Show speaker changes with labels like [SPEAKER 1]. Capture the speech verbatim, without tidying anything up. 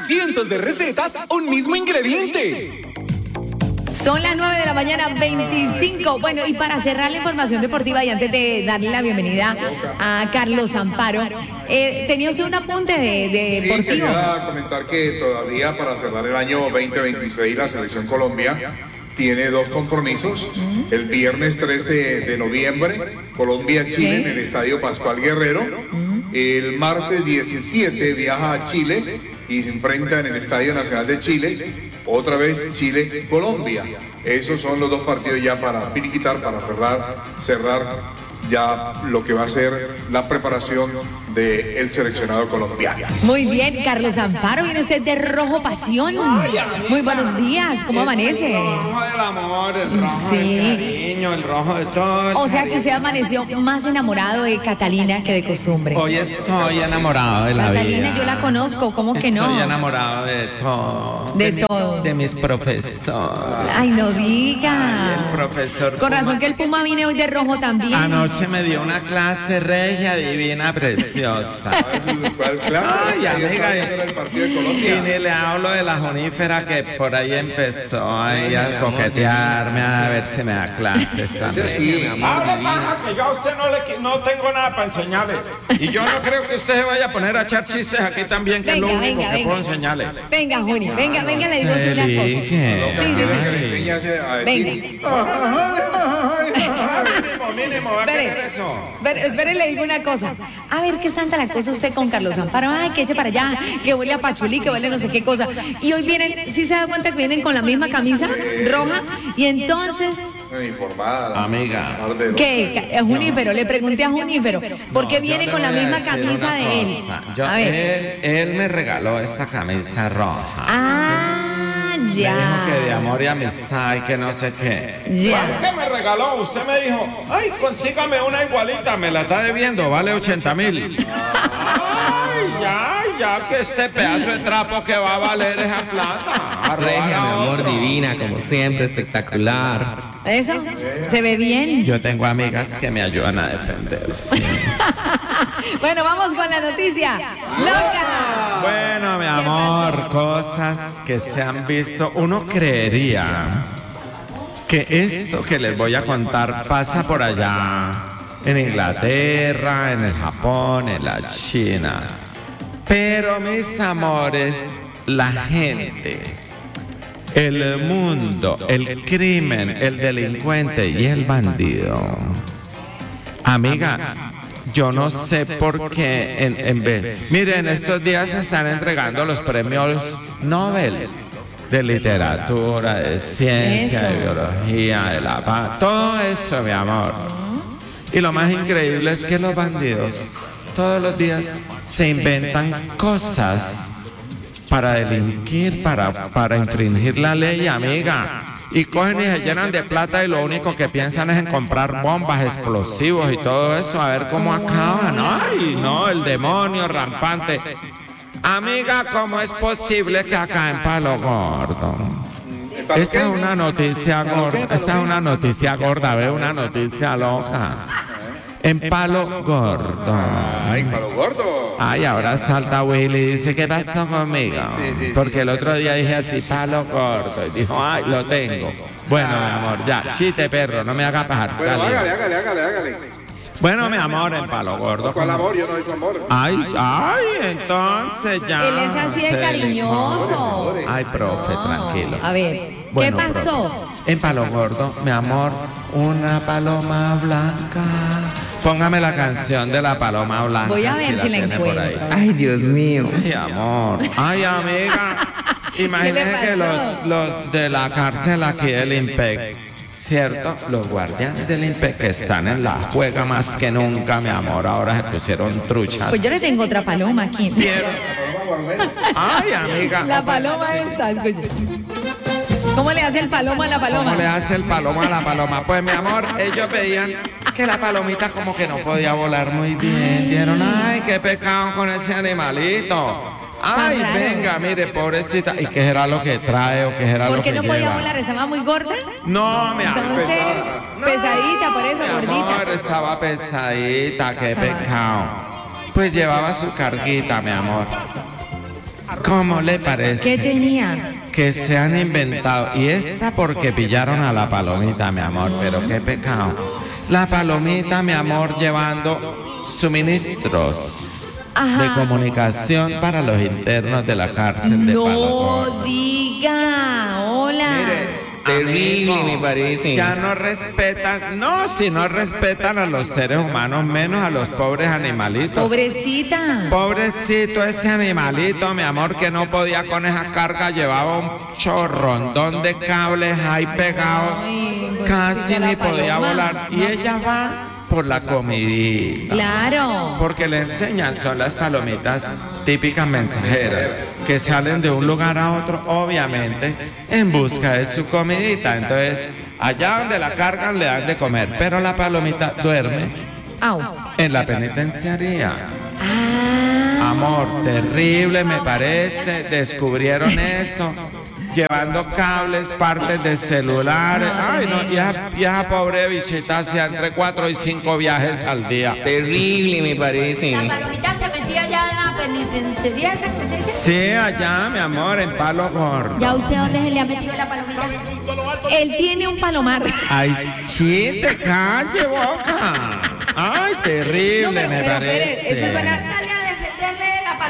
[SPEAKER 1] cientos de recetas, un mismo ingrediente.
[SPEAKER 2] Son las nueve de la mañana, veinticinco. Bueno, y para cerrar la información deportiva y antes de darle la bienvenida a Carlos Amparo, eh, ¿tenía usted un apunte de, de
[SPEAKER 3] sí,
[SPEAKER 2] deportivo?
[SPEAKER 3] Quería comentar que todavía para cerrar el año veinte veintiséis la Selección Colombia tiene dos compromisos. Uh-huh. El viernes trece de noviembre, Colombia-Chile en el Estadio Pascual Guerrero. Uh-huh. El martes diecisiete viaja a Chile y se enfrenta en el Estadio Nacional de Chile. Otra vez Chile-Colombia. Esos son los dos partidos ya para finiquitar, para cerrar, cerrar ya lo que va a ser la preparación del seleccionado colombiano.
[SPEAKER 2] Muy bien, Carlos Amparo, viene usted de Rojo Pasión. Muy buenos días, ¿cómo amanece?
[SPEAKER 4] El rojo del amor, el rojo
[SPEAKER 2] sí.
[SPEAKER 4] del cariño, el rojo de todo.
[SPEAKER 2] O sea que usted amaneció más enamorado de Catalina que de costumbre.
[SPEAKER 4] Hoy estoy enamorado de la
[SPEAKER 2] Catalina,
[SPEAKER 4] vida.
[SPEAKER 2] yo la conozco, ¿cómo que no?
[SPEAKER 4] Estoy enamorado de todo.
[SPEAKER 2] De,
[SPEAKER 4] de
[SPEAKER 2] todo.
[SPEAKER 4] Mi, de mis profesores.
[SPEAKER 2] Ay, no diga.
[SPEAKER 4] Ay, el profesor
[SPEAKER 2] Con razón
[SPEAKER 4] Puma.
[SPEAKER 2] que el Puma viene hoy de rojo también.
[SPEAKER 4] Anoche me dio una clase regia, divina, preciosa.
[SPEAKER 3] ¿Cuál clase?
[SPEAKER 4] Ay, amiga,
[SPEAKER 3] el partido de Colombia.
[SPEAKER 4] y ni le hablo de la Junífera que por ahí empezó ahí a coquetearme, a ver si me da clases también.
[SPEAKER 3] Sí,
[SPEAKER 4] Hable paja, que yo a usted no, le, no tengo nada para enseñarle. Y yo no creo que usted se vaya a poner a echar chistes aquí también, que
[SPEAKER 2] Venga,
[SPEAKER 4] es lo único
[SPEAKER 2] venga,
[SPEAKER 4] que
[SPEAKER 2] venga.
[SPEAKER 4] puedo enseñarle.
[SPEAKER 2] Venga, Juni, venga, venga, le digo usted una cosa. Sí, sí,
[SPEAKER 3] que le
[SPEAKER 2] sí.
[SPEAKER 3] enseñase a decir.
[SPEAKER 4] Mínimo, mínimo, va a
[SPEAKER 2] Espere,
[SPEAKER 4] querer eso.
[SPEAKER 2] espere, espere, le digo una cosa. A ver, ¿qué tanta la cosa usted con Carlos Amparo? Ay, que eche para allá, que huele a pachulí, que huele no sé qué cosa. Y hoy vienen, ¿sí se da cuenta que vienen con la misma camisa roja? Y entonces...
[SPEAKER 3] Informada.
[SPEAKER 4] Amiga.
[SPEAKER 2] ¿Qué? A Junífero, le pregunté a Junífero, ¿por qué
[SPEAKER 4] No,
[SPEAKER 2] viene
[SPEAKER 4] yo
[SPEAKER 2] con
[SPEAKER 4] le
[SPEAKER 2] la
[SPEAKER 4] voy a
[SPEAKER 2] misma
[SPEAKER 4] decir
[SPEAKER 2] camisa
[SPEAKER 4] una
[SPEAKER 2] de él?
[SPEAKER 4] cosa. Yo,
[SPEAKER 2] A ver.
[SPEAKER 4] él, él me regaló esta camisa roja.
[SPEAKER 2] Ah,
[SPEAKER 4] Me dijo que de
[SPEAKER 2] ya.
[SPEAKER 4] amor y amistad y que no sé qué.
[SPEAKER 2] Ya.
[SPEAKER 4] ¿Qué me regaló? Usted me dijo, ay, consígame una igualita, me la está debiendo, vale ochenta mil. Ay, ya, ya que este pedazo de trapo que va a valer esa plata.
[SPEAKER 5] Regia, mi amor, divina, como siempre, espectacular.
[SPEAKER 2] ¿Eso? ¿Se ve bien?
[SPEAKER 4] Yo tengo amigas que me ayudan a defenderse.
[SPEAKER 2] Bueno, vamos con la noticia loca.
[SPEAKER 4] Bueno, mi amor, cosas que se han visto. Uno creería que esto que les voy a contar pasa por allá, en Inglaterra, en el Japón, en la China. Pero, mis amores, la gente, el mundo, el crimen, el delincuente y el bandido. Amiga, yo no sé por qué en, en vez... Miren, estos días se están entregando los premios Nobel de literatura, de ciencia,
[SPEAKER 2] Eso.
[SPEAKER 4] de biología, de la paz, todo eso, mi amor. Y lo más increíble es que los bandidos todos los días se inventan cosas para delinquir, para, para infringir la ley, amiga. Y cogen y se llenan de plata y lo único que piensan es en comprar bombas, explosivos y todo eso, a ver cómo acaban. Ay, no, el demonio rampante. Amiga, ¿cómo es posible que acá en Palo Gordo? Esta es una noticia gorda, esta es una noticia gorda, ve, una noticia loca. En Palo Gordo.
[SPEAKER 3] Ay, Palo Gordo.
[SPEAKER 4] Ay, ahora salta Willy y dice, ¿qué pasó conmigo?
[SPEAKER 3] Sí, sí, sí.
[SPEAKER 4] Porque el otro día dije así, Palo Gordo. Y dijo, ay, lo tengo. Bueno, mi amor, ya, chiste perro, no me haga pajar.
[SPEAKER 3] Bueno,
[SPEAKER 4] dale.
[SPEAKER 3] hágale, hágale, hágale, hágale.
[SPEAKER 4] Bueno, mi amor, en Palo Gordo.
[SPEAKER 3] ¿Cuál
[SPEAKER 4] como-
[SPEAKER 3] amor? Yo no he hecho amor.
[SPEAKER 4] Ay, ay, entonces ya.
[SPEAKER 2] Él es así de
[SPEAKER 4] se
[SPEAKER 2] cariñoso.
[SPEAKER 4] dejó. Ay, profe, tranquilo.
[SPEAKER 2] A ver, ¿qué
[SPEAKER 4] Bueno,
[SPEAKER 2] pasó?
[SPEAKER 4] profe, en Palo Gordo, mi amor, una paloma blanca. Póngame la canción de la paloma blanca.
[SPEAKER 2] Voy a ver si la
[SPEAKER 4] tiene por ahí.
[SPEAKER 2] encuentro.
[SPEAKER 5] Ay, Dios mío.
[SPEAKER 4] Ay, amor. Ay, amiga. Imagínese
[SPEAKER 2] pasó?
[SPEAKER 4] que los, los de la cárcel aquí del IMPEC, ¿cierto? Los guardianes del IMPEC que están en la juega más que nunca, mi amor. Ahora se pusieron truchas.
[SPEAKER 2] Pues yo le tengo otra paloma aquí.
[SPEAKER 4] Ay, amiga.
[SPEAKER 2] La paloma esta, escucha. ¿Cómo le hace el paloma a la paloma?
[SPEAKER 4] ¿Cómo le hace el paloma a la paloma? Pues, mi amor, ellos veían que la palomita como que no podía volar muy bien. Dijeron, ay, qué pecado con ese animalito. Ay,
[SPEAKER 2] Está raro.
[SPEAKER 4] venga, mire, pobrecita. ¿Y qué será lo que trae o qué será
[SPEAKER 2] ¿Por
[SPEAKER 4] lo
[SPEAKER 2] qué
[SPEAKER 4] que
[SPEAKER 2] no podía
[SPEAKER 4] lleva?
[SPEAKER 2] volar? ¿Estaba muy gorda?
[SPEAKER 4] No, mi amor.
[SPEAKER 2] Entonces, pesadita, por eso,
[SPEAKER 4] Mi
[SPEAKER 2] gordita.
[SPEAKER 4] amor, estaba pesadita, qué pecado. Pues llevaba su carguita, mi amor. ¿Cómo le parece?
[SPEAKER 2] ¿Qué tenía?
[SPEAKER 4] Que se han inventado. Y esta porque pillaron a la palomita, mi amor, pero qué pecado. La palomita, mi amor, llevando suministros
[SPEAKER 2] Ajá.
[SPEAKER 4] de comunicación para los internos de la cárcel de
[SPEAKER 2] No
[SPEAKER 4] Palomón.
[SPEAKER 2] diga. Hola.
[SPEAKER 4] Mire,
[SPEAKER 5] Terrible,
[SPEAKER 4] amigo,
[SPEAKER 5] me parece.
[SPEAKER 4] ya no respetan, no, si no respetan a los seres humanos, menos a los pobres animalitos.
[SPEAKER 2] Pobrecita.
[SPEAKER 4] Pobrecito ese animalito, mi amor, que no podía con esa carga, llevaba un chorrondón de cables ahí pegados,
[SPEAKER 2] Ay,
[SPEAKER 4] casi
[SPEAKER 2] pobrecita
[SPEAKER 4] ni
[SPEAKER 2] la
[SPEAKER 4] podía
[SPEAKER 2] paloma.
[SPEAKER 4] volar. Y ella va por la comidita.
[SPEAKER 2] Claro.
[SPEAKER 4] Porque le enseñan, son las palomitas típicas mensajeras, que salen de un lugar a otro, obviamente, en busca de su comidita. Entonces, allá donde la cargan le dan de comer, pero la palomita duerme
[SPEAKER 2] Au.
[SPEAKER 4] en la penitenciaría.
[SPEAKER 2] Ah.
[SPEAKER 4] Amor, terrible me parece, descubrieron esto, llevando cables, partes de celulares. Ay, no, y esa, y esa pobre bichita hacía entre cuatro y cinco viajes al día.
[SPEAKER 5] Terrible, me parece.
[SPEAKER 2] La palomita se metía ya en la penitenciaría esa que se dice.
[SPEAKER 4] Sí, allá, mi amor, en Palo Gordo.
[SPEAKER 2] ¿Ya usted dónde se le ha metido la palomita? Él tiene un palomar.
[SPEAKER 4] Ay, sí, te calle, boca. Ay, terrible,
[SPEAKER 2] No, pero,
[SPEAKER 4] me
[SPEAKER 2] pero,
[SPEAKER 4] parece.
[SPEAKER 2] espere, eso suena